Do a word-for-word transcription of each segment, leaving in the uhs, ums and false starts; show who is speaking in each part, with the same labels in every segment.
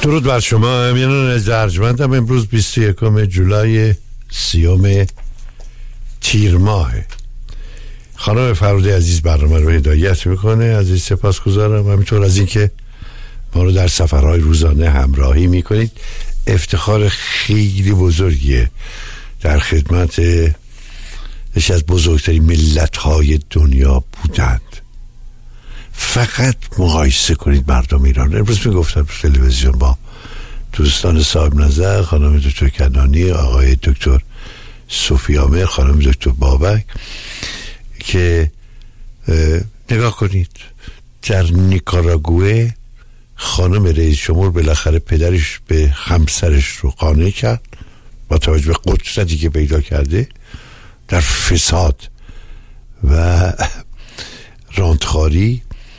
Speaker 1: درود بر شما. امینان از ارجمندم. امروز بیست و یکم جولای سیوم تیر ماهه. خانم فرودی عزیز برنامه رو هدایت میکنه. عزیز سپاسگزارم. همینطور از اینکه ما رو در سفرهای روزانه همراهی میکنید. افتخار خیلی بزرگیه در خدمت یکی از بزرگترین ملت‌های دنیا بودند. فقط مقایسه کنید مردم ایران. امروز میگفتم تو تلویزیون با دوستان صاحب نظر، خانم دکتر کنانی، آقای دکتر صوفیامر، خانم دکتر بابک، که نگاه کنید در نیکاراگوئه خانم رئیس جمهور بالاخره پدرش به همسرش رو قانع کرد با توجه به قدرتی که پیدا کرده در فساد و راندخاری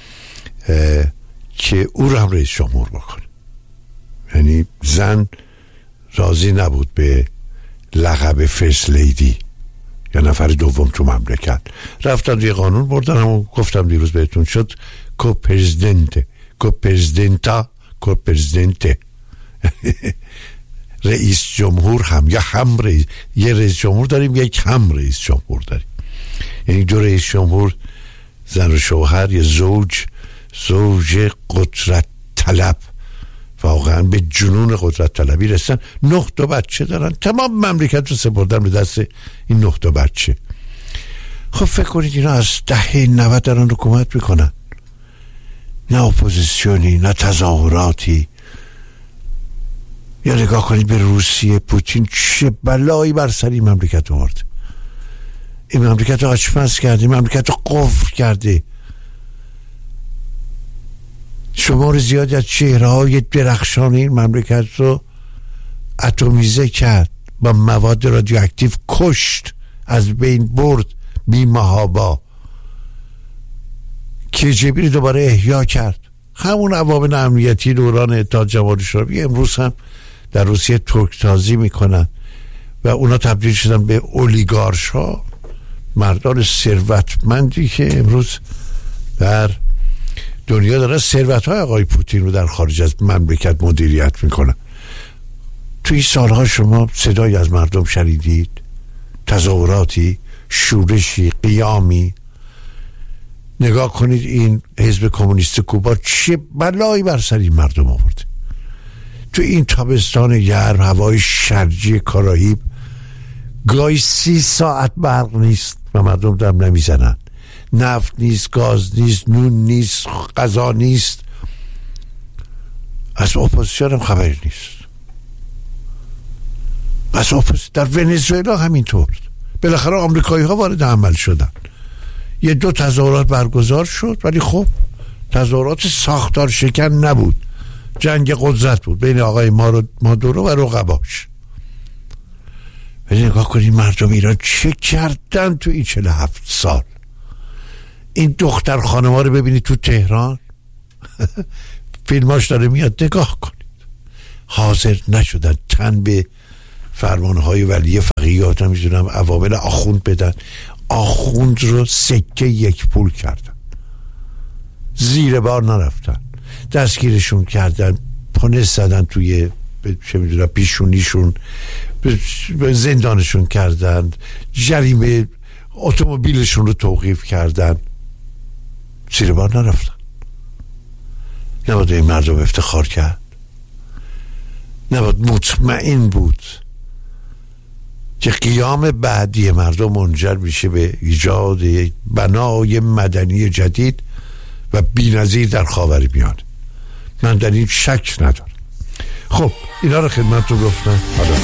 Speaker 1: که او رو هم رئیس جمهور بکنه. یعنی زن راضی نبود به لقب فرست لیدی یا نفر دوم تو مملکت. رفتن یه قانون بردن، همون گفتم دیروز بهتون شد کو پرزیدنت کو پرزیدنتا کو پرزیدنت رئیس جمهور هم یا هم رئیس، یه رئیس جمهور داریم یک هم رئیس جمهور داریم. یعنی دو رئیس جمهور، زن و شوهر، یه زوج زوج قدرت طلب، واقعا به جنون قدرت طلبی رسن. نه تا بچه دارن، تمام مملکت رو سپردن به دست این نه تا بچه. خب فکر کنید اینا از دهه نود دارن حکومت میکنن، نه اپوزیسیونی نه تظاهراتی. یا نگاه کنید به روسیه، پوتین چه بلایی بر سر این مملکت آورد. این مملکت رو آچمز کرده، این مملکت رو قفل کرده. شمار زیادی از چهره های درخشان این مملکت رو اتمیزه کرد، با مواد رادیواکتیو کشت، از بین برد، بی محابا. کجبی رو دوباره احیا کرد. همون عوامل امنیتی دوران اتحاد جماهیر شوروی امروز هم در روسیه ترکتازی میکنن و اونا تبدیل شدن به اولیگارش ها، مردان ثروتمندی که امروز در دنیا داره ثروت های آقای پوتین رو در خارج از مملکت مدیریت میکنن. توی سالها شما صدایی از مردم شنیدید؟ تظاهراتی، شورشی، قیامی؟ نگاه کنید این حزب کمونیست کوبا چه بلایی بر سر این مردم آورد. تو این تابستان گرم، هوای شرجی کارائیب، گاهی سی ساعت برق نیست و مردم دم نمیزنن. نفت نیست، گاز نیست، نون نیست، غذا نیست. از اپوزیسیون هم خبری نیست. از اپوزیسیون در ونزوئلا همینطور. بالاخره آمریکایی ها وارد عمل شدن. یه دو تظاهرات برگزار شد، ولی خب تظاهرات ساختار شکن نبود. جنگ قدرت بود بین آقای مادورو و رقباش. ولی نگاه کنید مردم ایران چه کردن تو این چهل و هفت سال. این دختر خانم‌ها رو ببینید تو تهران فیلماش داره میاد، نگاه کنید. حاضر نشدن تن به فرمانهای ولی فقیهات، نمیدونم عوامل آخوند بدن. آخوند رو سکه یک پول کردن، زیر بار نرفتن، دستگیرشون کردن، پونه زدن توی چه میدونم پیشونیشون، به زندانشون کردن، جریمه اتومبیلشون رو توقیف کردن، زیر بار نرفتن. نباید این مردم افتخار کرد؟ نباید مطمئن بود که قیام بعدی مردم منجر میشه به ایجاد یک بنای مدنی جدید و بی‌نظیر در خاورمیانه؟ من در این شک ندارم. خب اینا رو خدمتتون گفتم.